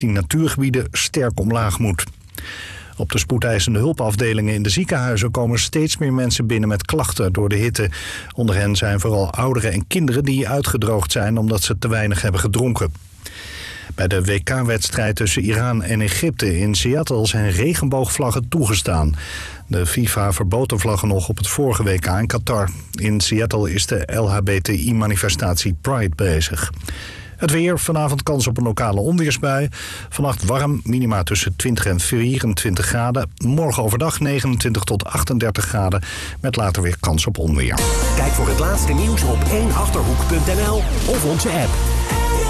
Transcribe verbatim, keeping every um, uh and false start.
die natuurgebieden sterk omlaag moet. Op de spoedeisende hulpafdelingen in de ziekenhuizen komen steeds meer mensen binnen met klachten door de hitte. Onder hen zijn vooral ouderen en kinderen die uitgedroogd zijn omdat ze te weinig hebben gedronken. Bij de W K-wedstrijd tussen Iran en Egypte in Seattle zijn regenboogvlaggen toegestaan. De FIFA verbood de vlaggen nog op het vorige W K in Qatar. In Seattle is de L H B T I-manifestatie Pride bezig. Het weer, vanavond kans op een lokale onweersbui. Vannacht warm, minima tussen twintig en vierentwintig graden. Morgen overdag negenentwintig tot achtendertig graden. Met later weer kans op onweer. Kijk voor het laatste nieuws op één achterhoek punt n l of onze app.